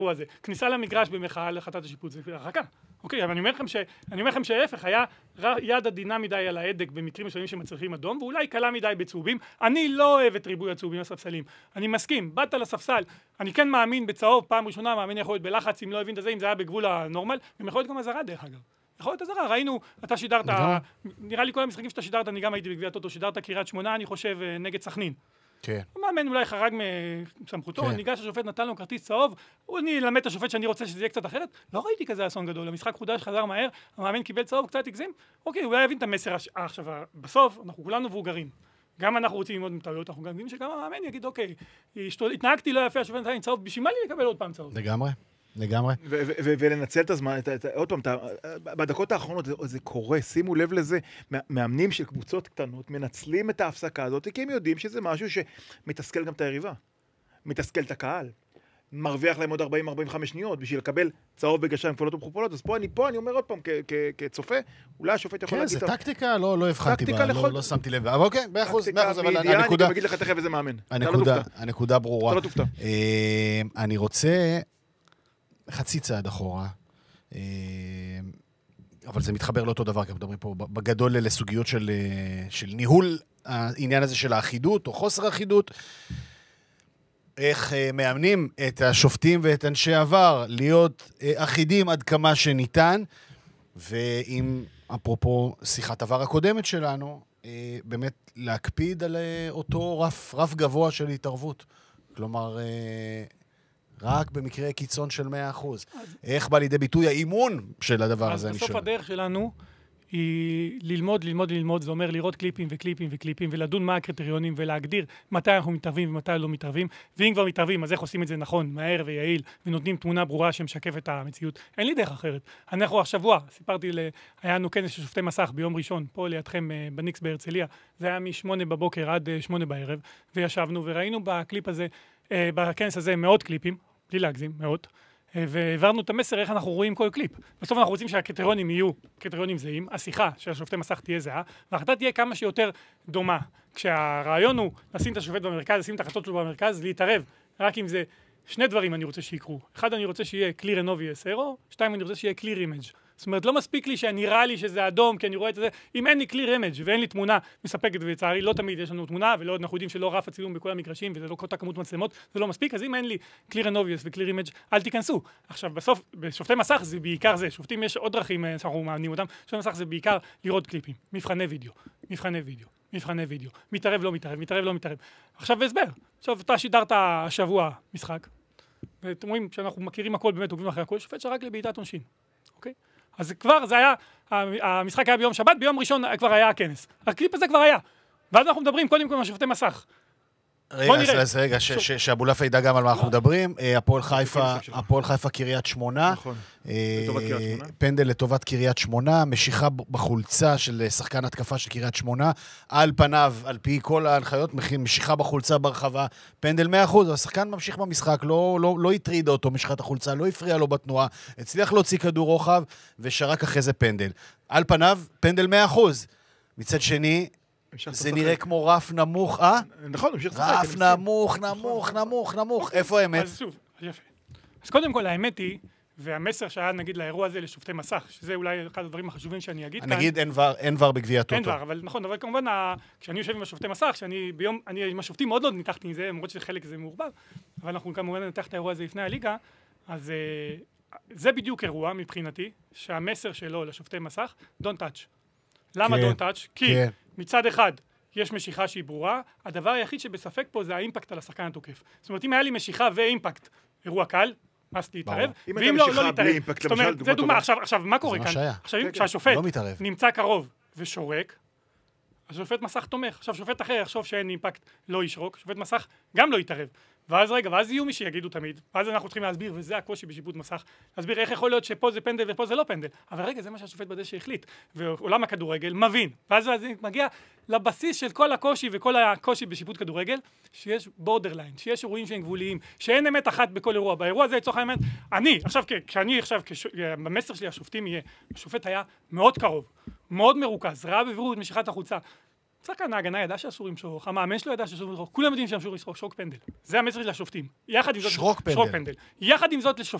הזה. כניסה למגרש במחאה על החלטת השיפוט זה הרחקה. אוקיי, אבל אני אומר לכם שההפך, היה יד עדינה מדי על ההדק במקרים מסוימים שמצריכים אדום, ואולי קלה מדי בצהובים. אני לא אוהב את ריבוי הצהובים לספסלים. אני מסכים, באת לספסל, אני כן מאמין בצהוב, פעם ראשונה מאמין יכול להיות בלחץ, אם לא הבין את זה, אם זה היה בגבול הנורמל, הם יכול להיות גם הזרה דרך אגב. יכול להיות הזרה, ראינו, אתה שידרת, נראה לי כל המשחקים שאתה שידרת, אני גם הייתי בגביע הטוטו, שידרת קריית שמונה, אני חושב, נגד סכנין. כן. המאמן אולי חרג מסמכותו, ניגש השופט נתן לו כרטיס צהוב, אני אלמד את השופט שאני רוצה שזה יהיה קצת אחרת, לא ראיתי כזה אסון גדול, המשחק חודש חזר מהר, המאמן קיבל צהוב, קצת הגזים, אוקיי, אולי יבין את המסר עכשיו, בסוף אנחנו כולנו מבוגרים, גם אנחנו רוצים ללמוד מטעויות, אנחנו גם יודעים שגם המאמן יגיד, אוקיי, התנהגתי לא יפה, השופט נתן לי צהוב, בשביל מה לי לקבל עוד פעם צהוב? לגמרי. ולנצל את הזמן, עוד פעם, בדקות האחרונות זה קורה, שימו לב לזה, מאמנים של קבוצות קטנות מנצלים את ההפסקה הזאת, כי הם יודעים שזה משהו שמתסכל גם את היריבה, מתסכל את הקהל, מרוויח להם עוד 40-45 שניות, בשביל לקבל צהוב בגשיים כפולות ומכופלות, אז פה אני אומר עוד פעם, כצופה, אולי השופט יכול להגיד... כן, זה טקטיקה, לא הבחנתי בה, לא שמתי לב, אבל אוקיי, באחוז, אבל הנקודה... אני גם אגיד לך תכף איזה מאמן. הנקודה ברורה. אתה לא תופתע. אני רוצה... חצי צעד אחורה, אבל זה מתחבר לאותו דבר, כי מדברים פה בגדול לסוגיות של ניהול העניין הזה של האחידות או חוסר האחידות, איך מאמנים את השופטים ואת אנשי עבר להיות אחידים עד כמה שניתן, ואם אפרופו שיחת עבר הקודמת שלנו, באמת להקפיד על אותו רף גבוה של התערבות. כלומר... רק במקרה קיצון של 100%. איך בא לידי ביטוי האימון של הדבר הזה? אז בסוף הדרך שלנו היא ללמוד, זה אומר לראות קליפים ולדון מה הקריטריונים ולהגדיר מתי אנחנו מתערבים ומתי לא מתערבים, ואם כבר מתערבים, אז איך עושים את זה נכון, מהר ויעיל, ונותנים תמונה ברורה שמשקפת את המציאות. אין לי דרך אחרת. אנחנו השבוע, סיפרתי, היה לנו כנס של שופטי מסך ביום ראשון, פה לידכם בניקס בהרצליה, זה היה מ8 בבוקר עד 8 בערב, וישבנו וראינו בקליפ הזה, בכנס הזה מאות קליפים, בלי להגזים, מאות, והעברנו את המסר איך אנחנו רואים כל קליפ. בסוף אנחנו רוצים שהקריטריונים יהיו קריטריונים זהים, השיחה של השופטי מסך תהיה זהה, וההחלטה תהיה כמה שיותר דומה. כשהרעיון הוא לשים את השופט במרכז, לשים את החלטות שלו במרכז, להתערב. רק אם זה שני דברים אני רוצה שיקרו. אחד, אני רוצה שיהיה clear and obvious error, שתיים, אני רוצה שיהיה clear image. זאת אומרת, לא מספיק לי שנראה לי שזה אדום, כי אני רואה את זה. אם אין לי clear image ואין לי תמונה מספקת, ולצערי לא תמיד יש לנו תמונה, ולא אנחנו יודעים שלא רף הצילום בכל המגרשים, וזה לא אותה כמות מצלמות, זה לא מספיק. אז אם אין לי clear and obvious ו-clear image, אל תיכנסו. עכשיו, בסוף, בשופטי מסך זה בעיקר זה. שופטים יש עוד דרכים, שאנחנו מאמנים אותם. שופטי מסך זה בעיקר לראות קליפים, מבחני וידאו. מתערב, לא מתערב. עכשיו, הסבר. עכשיו, אתה שידרת השבוע משחק, ואתם רואים שאנחנו מכירים הכל, באמת עוקבים אחרי הכל, שופט שרק לבעיטת עונשין. אוקיי? אז כבר זה היה, המשחק היה ביום שבת, ביום ראשון כבר היה הכנס. הקליפ הזה כבר היה. ואז אנחנו מדברים קודם כל על שופטי מסך. רגע, שאבולף ידע גם על מה אנחנו מדברים. הפועל חיפה קריית שמונה. נכון. לטובת קריית שמונה. פנדל לטובת קריית שמונה, משיכה בחולצה של שחקן התקפה של קריית שמונה. על פניו, על פי כל ההנחיות, משיכה בחולצה ברחבה, פנדל 100%. השחקן ממשיך במשחק, לא הטריד אותו משיכת החולצה, לא הפריע לו בתנועה, הצליח להוציא כדור רוחב, ושרק אחרי זה פנדל. על פניו, פנדל 100%. מצד שני, זה נראה כמו רף נמוך, נכון, רף נמוך, איפה האמת? אז שוב, יפה. אז קודם כל, האמת היא, והמסר שהיה נגיד לאירוע הזה לשופטי מסך, שזה אולי אחד הדברים החשובים שאני אגיד כאן. נגיד אין ור בגביע הטוטו. אין ור, אבל נכון, אבל כמובן, כשאני יושב עם השופטי מסך, אני עם השופטים מאוד לא ניתחתי מזה, למרות שחלק זה מעורבב, אבל אנחנו כמובן נתח את האירוע הזה לפני הליגה, אז זה בדיוק אירוע מבחינתי, שהמסר שלו לשופטי מסך, don't touch. למה don't touch? כי מצד אחד, יש משיכה שהיא ברורה, הדבר היחיד שבספק פה זה האימפקט על השחקן התוקף. זאת אומרת, אם היה לי משיכה ואימפקט, אירוע קל, אז להתערב, ואם לא להתערב. זאת אומרת, זה דוגמה, עכשיו, מה קורה כאן? עכשיו, כשהשופט נמצא קרוב ושורק, אז שופט מסך תומך. עכשיו, שופט אחר יחשוב שאין אימפקט, לא ישרוק, שופט מסך גם לא יתערב. ואז יהיו מי שיגידו תמיד, ואז אנחנו צריכים להסביר, וזה הקושי בשיפוט מסך, להסביר איך יכול להיות שפה זה פנדל ופה זה לא פנדל. אבל רגע, זה מה שהשופט בדשא החליט. ועולם הכדורגל מבין. ואז זה מגיע לבסיס של כל הקושי וכל הקושי בשיפוט כדורגל, שיש בורדרליין, שיש אירועים שהם גבוליים, שאין אמת אחת בכל אירוע. באירוע הזה לצורך האמת, במסר שלי השופטים יהיה, השופט היה מאוד קרוב, מאוד מרוכז, ראה בבירור את משיכת החולצה. שחקן ההגנה ידע שאסור למשוך, המאמן שלו ידע שאסור למשוך, כולם יודעים שאסור לשרוק פנדל. זה המסר של השופטים. יחד עם זאת, שרוק פנדל. יחד עם זאת,